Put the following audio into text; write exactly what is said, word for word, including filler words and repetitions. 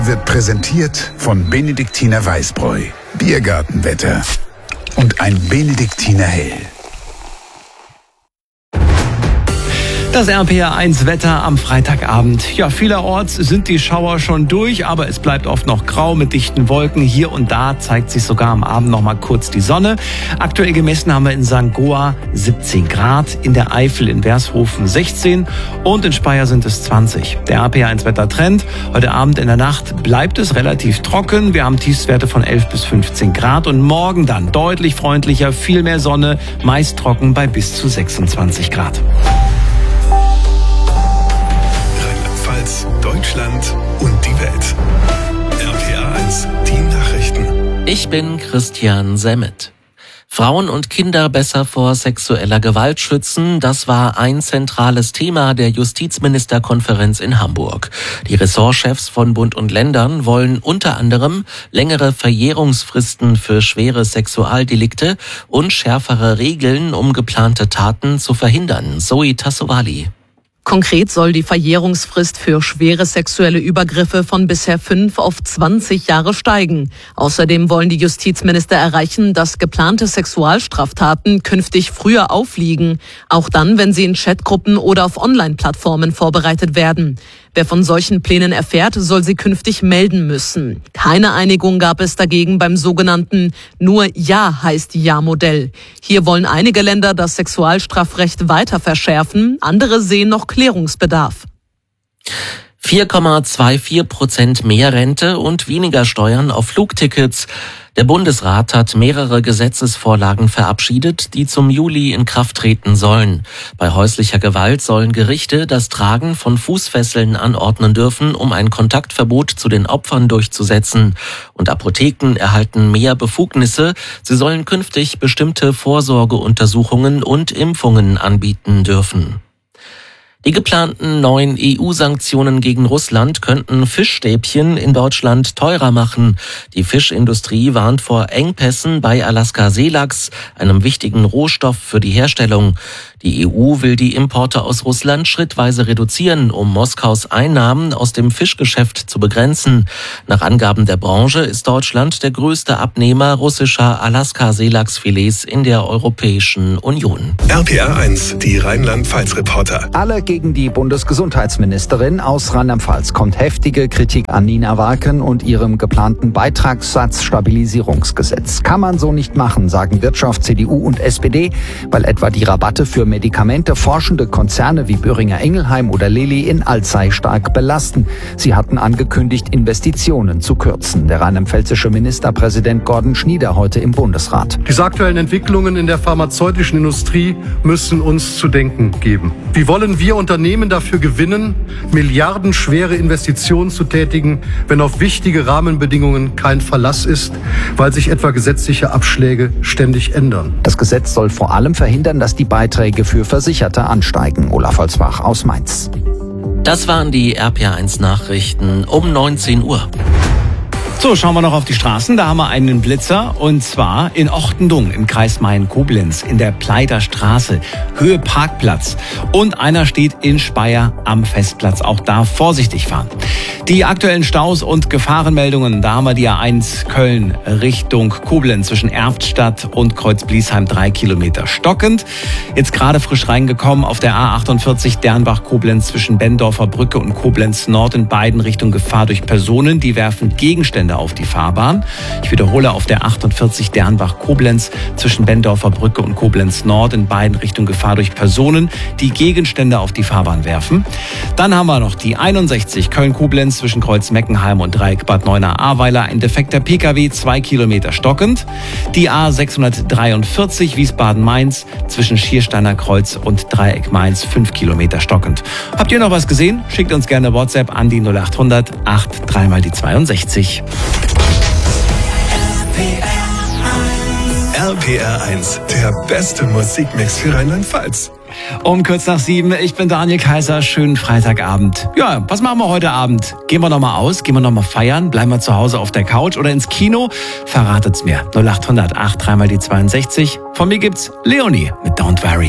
Wird präsentiert von Benediktiner Weißbräu, Biergartenwetter und ein Benediktiner Hell. Das R P R eins Wetter am Freitagabend. Ja, vielerorts sind die Schauer schon durch, aber es bleibt oft noch grau mit dichten Wolken. Hier und da zeigt sich sogar am Abend noch mal kurz die Sonne. Aktuell gemessen haben wir in Sankt Goar siebzehn Grad, in der Eifel in Wershofen sechzehn und in Speyer sind es zwanzig. Der R P R eins Wettertrend. Heute Abend in der Nacht bleibt es relativ trocken. Wir haben Tiefstwerte von elf bis fünfzehn Grad und morgen dann deutlich freundlicher, viel mehr Sonne, meist trocken bei bis zu sechsundzwanzig Grad. Deutschland und die Welt. R P R eins, die Nachrichten. Ich bin Christian Semmet. Frauen und Kinder besser vor sexueller Gewalt schützen, das war ein zentrales Thema der Justizministerkonferenz in Hamburg. Die Ressortchefs von Bund und Ländern wollen unter anderem längere Verjährungsfristen für schwere Sexualdelikte und schärfere Regeln, um geplante Taten zu verhindern. Zoe Tassovali. Konkret soll die Verjährungsfrist für schwere sexuelle Übergriffe von bisher fünf auf zwanzig Jahre steigen. Außerdem wollen die Justizminister erreichen, dass geplante Sexualstraftaten künftig früher aufliegen, auch dann, wenn sie in Chatgruppen oder auf Online-Plattformen vorbereitet werden. Wer von solchen Plänen erfährt, soll sie künftig melden müssen. Keine Einigung gab es dagegen beim sogenannten Nur Ja heißt Ja-Modell. Hier wollen einige Länder das Sexualstrafrecht weiter verschärfen, andere sehen noch Klärungsbedarf. vier Komma vierundzwanzig Prozent mehr Rente und weniger Steuern auf Flugtickets. Der Bundesrat hat mehrere Gesetzesvorlagen verabschiedet, die zum Juli in Kraft treten sollen. Bei häuslicher Gewalt sollen Gerichte das Tragen von Fußfesseln anordnen dürfen, um ein Kontaktverbot zu den Opfern durchzusetzen. Und Apotheken erhalten mehr Befugnisse. Sie sollen künftig bestimmte Vorsorgeuntersuchungen und Impfungen anbieten dürfen. Die geplanten neuen E U-Sanktionen gegen Russland könnten Fischstäbchen in Deutschland teurer machen. Die Fischindustrie warnt vor Engpässen bei Alaska-Seelachs, einem wichtigen Rohstoff für die Herstellung. Die E U will die Importe aus Russland schrittweise reduzieren, um Moskaus Einnahmen aus dem Fischgeschäft zu begrenzen. Nach Angaben der Branche ist Deutschland der größte Abnehmer russischer Alaska-Seelachsfilets in der Europäischen Union. R P R eins, die Rheinland-Pfalz-Reporter. Alle gegen die Bundesgesundheitsministerin aus Rheinland-Pfalz kommt heftige Kritik an Nina Walken und ihrem geplanten Beitragssatzstabilisierungsgesetz. Kann man so nicht machen, sagen Wirtschaft, C D U und S P D, weil etwa die Rabatte für Medikamente forschende Konzerne wie Boehringer Ingelheim oder Lilly in Alzey stark belasten. Sie hatten angekündigt, Investitionen zu kürzen. Der rheinland-pfälzische Ministerpräsident Gordon Schnieder heute im Bundesrat. Diese aktuellen Entwicklungen in der pharmazeutischen Industrie müssen uns zu denken geben. Wie wollen wir Unternehmen dafür gewinnen, milliardenschwere Investitionen zu tätigen, wenn auf wichtige Rahmenbedingungen kein Verlass ist, weil sich etwa gesetzliche Abschläge ständig ändern? Das Gesetz soll vor allem verhindern, dass die Beiträge für Versicherte ansteigen. Olaf Holzbach aus Mainz. Das waren die R P R eins Nachrichten um neunzehn Uhr. So, schauen wir noch auf die Straßen. Da haben wir einen Blitzer und zwar in Ochtendung im Kreis Mayen-Koblenz in der Pleiter Straße, Höhe Parkplatz. Und einer steht in Speyer am Festplatz. Auch da vorsichtig fahren. Die aktuellen Staus und Gefahrenmeldungen, da haben wir die A eins Köln Richtung Koblenz zwischen Erftstadt und Kreuz-Bliesheim drei Kilometer stockend. Jetzt gerade frisch reingekommen auf der A achtundvierzig Dernbach-Koblenz zwischen Bendorfer Brücke und Koblenz Nord in beiden Richtungen Gefahr durch Personen, die werfen Gegenstände auf die Fahrbahn. Ich wiederhole, auf der achtundvierzig Dernbach-Koblenz zwischen Bendorfer Brücke und Koblenz Nord in beiden Richtungen Gefahr durch Personen, die Gegenstände auf die Fahrbahn werfen. Dann haben wir noch die einundsechzig Köln-Koblenz zwischen Kreuz-Meckenheim und Dreieck Bad Neuenahr-Ahrweiler. Ein defekter Pkw, zwei Kilometer stockend. Die A sechshundertdreiundvierzig Wiesbaden-Mainz zwischen Schiersteiner Kreuz und Dreieck Mainz, fünf Kilometer stockend. Habt ihr noch was gesehen? Schickt uns gerne WhatsApp an die null achthundert acht drei mal die zweiundsechzig. R P R eins, der beste Musikmix für Rheinland-Pfalz. Um kurz nach sieben, ich bin Daniel Kaiser, schönen Freitagabend. Ja, was machen wir heute Abend? Gehen wir nochmal aus, gehen wir nochmal feiern, bleiben wir zu Hause auf der Couch oder ins Kino? Verratet's mir. null achthundert acht drei mal die zweiundsechzig. Von mir gibt's Leonie mit Don't Worry.